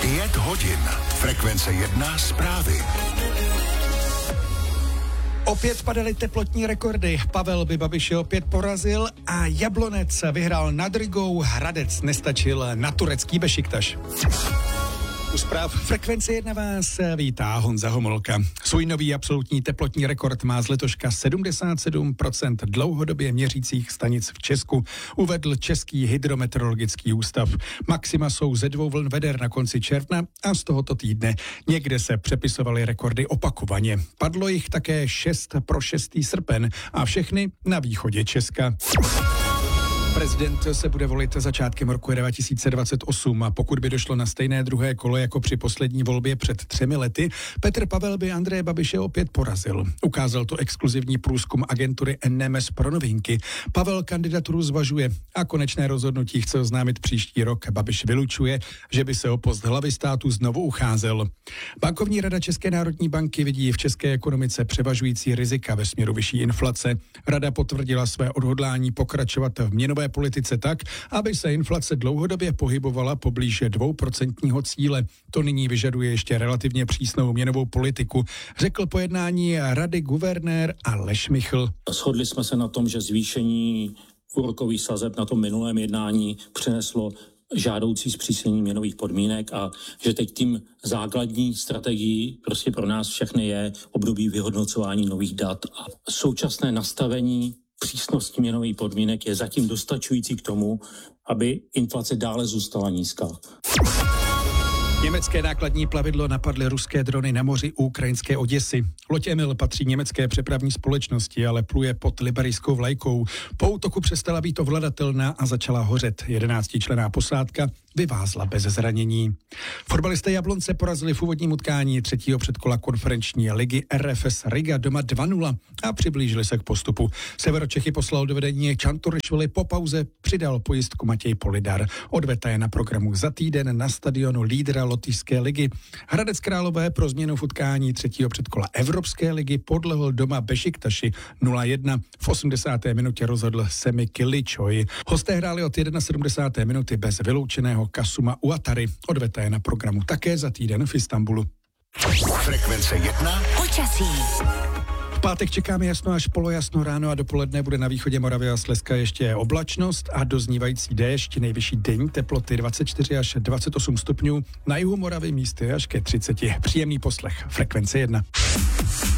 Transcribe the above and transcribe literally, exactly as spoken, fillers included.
Pět hodin. Frekvence jedna zprávy. Opět padaly teplotní rekordy. Pavel by Babiše opět porazil a Jablonec vyhrál nad Rigou, Hradec nestačil na turecký Bešiktaš. U zpráv Frekvence jedna vás vítá Honza Homolka. Svůj nový absolutní teplotní rekord má z letoška sedmdesát sedm procent dlouhodobě měřících stanic v Česku, uvedl Český hydrometeorologický ústav. Maxima jsou ze dvou vln veder na konci června a z tohoto týdne. Někde se přepisovaly rekordy opakovaně. Padlo jich také šest pro šestý srpen a všechny na východě Česka. Prezident se bude volit začátkem roku dva tisíce dvacet osm a pokud by došlo na stejné druhé kolo jako při poslední volbě před třemi lety, Petr Pavel by Andreje Babiše opět porazil. Ukázal to exkluzivní průzkum agentury N M S pro novinky. Pavel kandidaturu zvažuje a konečné rozhodnutí chce oznámit příští rok. Babiš vylučuje, že by se o post hlavy státu znovu ucházel. Bankovní rada České národní banky vidí v české ekonomice převažující rizika ve směru vyšší inflace. Rada potvrdila své odhodlání pokračovat v měnové politice tak, aby se inflace dlouhodobě pohybovala poblíže dvouprocentního cíle. To nyní vyžaduje ještě relativně přísnou měnovou politiku, řekl po jednání rady guvernér Aleš Michl. Shodli jsme se na tom, že zvýšení úrokových sazeb na tom minulém jednání přineslo žádoucí zpřísnění měnových podmínek a že teď tím základní strategií prostě pro nás všechny je období vyhodnocování nových dat a současné nastavení přísnosti měnových podmínek je zatím dostačující k tomu, aby inflace dále zůstala nízká. Německé nákladní plavidlo napadly ruské drony na moři u ukrajinské Oděsy. Loď Emil patří německé přepravní společnosti, ale pluje pod liberijskou vlajkou. Po útoku přestala být ovladatelná a začala hořet. Jedenáctičlenná posádka vyvázla bez zranění. Fotbalisté Jablonce porazili v úvodním utkání třetího předkola konferenční ligy R F S Riga doma dva nula a přiblížili se k postupu. Severočechy poslal do vedení Čanturišvili, po pauze přidal pojistku Matěj Polidar. Odveta je na programu za týden na stadionu lídra Lotyšské ligy. Hradec Králové pro změnu v utkání třetího předkola Evropské ligy podlehl doma Bešiktaši nula jedna. V osmdesáté minutě rozhodl Semi Kiličoj. Hosté hráli od sedmdesáté jedné minuty bez vyloučeného Kasuma Uatary. Odveta je na programu také za týden v Istanbulu. Frekvence jedna. Počasí. V pátek čekáme jasno až polojasno, ráno a dopoledne bude na východě Moravy a Slezska ještě oblačnost a doznívající déšť, nejvyšší denní teploty dvacet čtyři až dvacet osm stupňů, na jihu Moravy místy až ke třiceti. Příjemný poslech. Frekvence jedna.